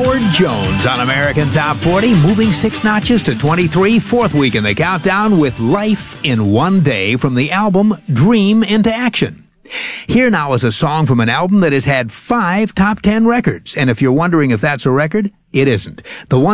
Howard Jones on American Top 40, moving 6 notches to 23, 4th week in the countdown with Life in One Day from the album Dream into Action. Here now is a song from an album that has had 5 top 10 records, and if you're wondering if that's a record, it isn't. The one